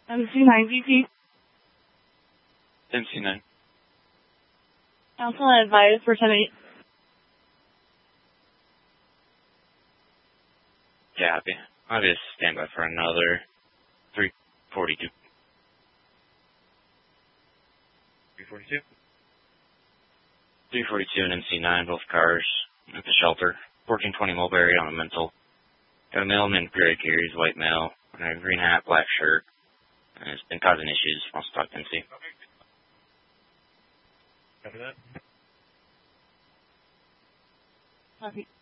MC9 VP. MC9. Council advised for 10-8. Yeah, I'll be a standby for another 342. 342? 342 and MC9, both cars at the shelter. 1420 Mulberry on a mental. Got a male named Greg here, he's a white male, wearing a green hat, black shirt, and it's been causing issues. Wants to talk to MC. Copy that. Copy.